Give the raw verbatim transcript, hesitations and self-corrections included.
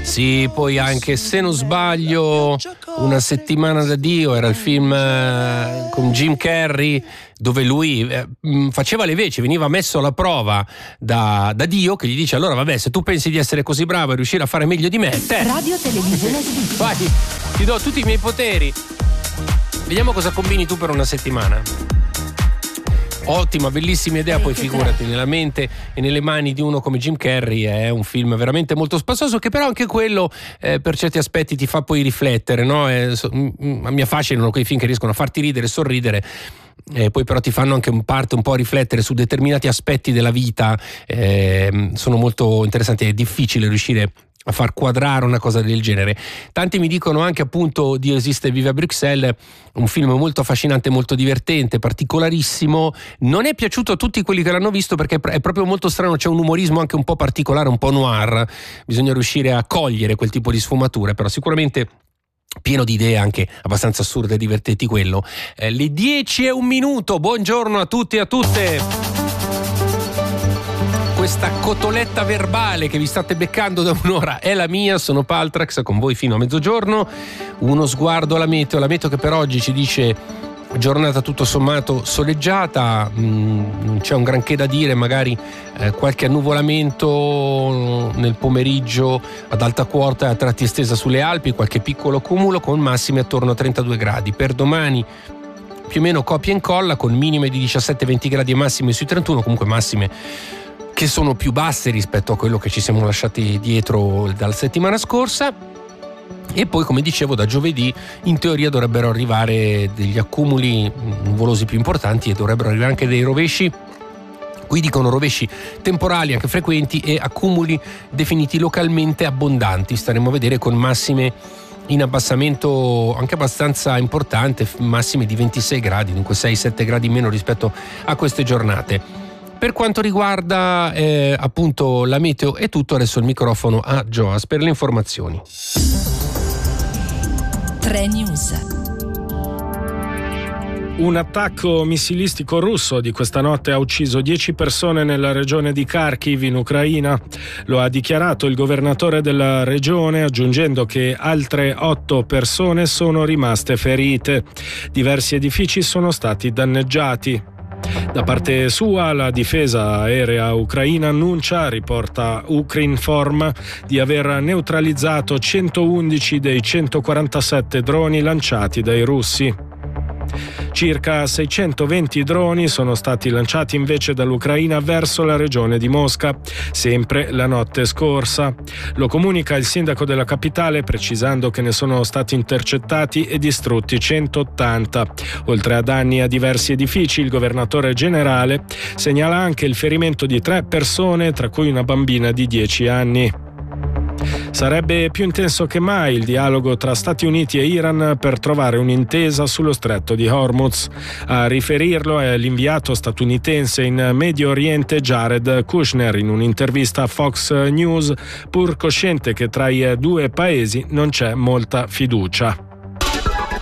Sì, poi anche, se non sbaglio, Una settimana da Dio era il film eh, con Jim Carrey, dove lui eh, faceva le veci, veniva messo alla prova da, da Dio, che gli dice: allora vabbè, se tu pensi di essere così bravo e riuscire a fare meglio di me, te Radio Televisione Svizzera. vai, ti do tutti i miei poteri. Vediamo cosa combini tu per una settimana. Ottima, bellissima idea, poi figurati, nella mente e nelle mani di uno come Jim Carrey è un film veramente molto spassoso, che però anche quello eh, per certi aspetti ti fa poi riflettere, no? Eh, so, m- a mi affascinano quei film che riescono a farti ridere e sorridere, e poi però ti fanno anche in parte un po' riflettere su determinati aspetti della vita, eh, sono molto interessanti. È difficile riuscire a far quadrare una cosa del genere. Tanti mi dicono anche, appunto, Dio esiste e vive a Bruxelles, un film molto affascinante, molto divertente, particolarissimo. Non è piaciuto a tutti quelli che l'hanno visto perché è proprio molto strano, c'è un umorismo anche un po' particolare, un po' noir, bisogna riuscire a cogliere quel tipo di sfumature, però sicuramente pieno di idee anche abbastanza assurde e divertenti quello. Eh, le dieci e un minuto, buongiorno a tutti e a tutte. Questa cotoletta verbale che vi state beccando da un'ora è la mia, sono Paltrax, con voi fino a mezzogiorno. Uno sguardo alla meteo, la meteo che per oggi ci dice giornata tutto sommato soleggiata, non c'è un granché da dire, magari eh, qualche annuvolamento nel pomeriggio ad alta quota, a tratti estesa sulle Alpi, qualche piccolo cumulo con massime attorno a trentadue gradi. Per domani più o meno copia e incolla, con minime di diciassette venti gradi e massime sui trentuno, comunque massime che sono più basse rispetto a quello che ci siamo lasciati dietro dalla settimana scorsa. E poi, come dicevo, da giovedì in teoria dovrebbero arrivare degli accumuli nuvolosi più importanti e dovrebbero arrivare anche dei rovesci. Qui dicono rovesci temporali anche frequenti e accumuli definiti localmente abbondanti. Staremo a vedere, con massime in abbassamento anche abbastanza importante, massime di ventisei gradi, dunque sei sette gradi in meno rispetto a queste giornate. Per quanto riguarda eh, appunto la meteo è tutto, adesso il microfono a Joas per le informazioni. tre News. Un attacco missilistico russo di questa notte ha ucciso dieci persone nella regione di Kharkiv in Ucraina. Lo ha dichiarato il governatore della regione, aggiungendo che altre otto persone sono rimaste ferite. Diversi edifici sono stati danneggiati. Da parte sua, la difesa aerea ucraina annuncia, riporta Ukrinform, di aver neutralizzato centoundici dei centoquarantasette droni lanciati dai russi. Circa seicentoventi droni sono stati lanciati invece dall'Ucraina verso la regione di Mosca, sempre la notte scorsa. Lo comunica il sindaco della capitale, precisando che ne sono stati intercettati e distrutti centottanta. Oltre a danni a diversi edifici, il governatore generale segnala anche il ferimento di tre persone, tra cui una bambina di dieci anni. Sarebbe più intenso che mai il dialogo tra Stati Uniti e Iran per trovare un'intesa sullo stretto di Hormuz. A riferirlo è l'inviato statunitense in Medio Oriente Jared Kushner in un'intervista a Fox News, pur cosciente che tra i due paesi non c'è molta fiducia.